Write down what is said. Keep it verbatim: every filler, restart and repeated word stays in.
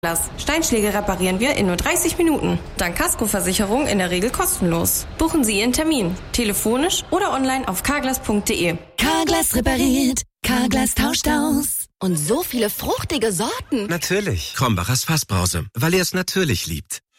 Steinschläge reparieren wir in nur dreißig Minuten. Dank Kaskoversicherung in der Regel kostenlos. Buchen Sie Ihren Termin. Telefonisch oder online auf carglass punkt de. Carglass repariert. Carglass tauscht aus. Und so viele fruchtige Sorten. Natürlich. Krombacher Fassbrause, weil er es natürlich liebt.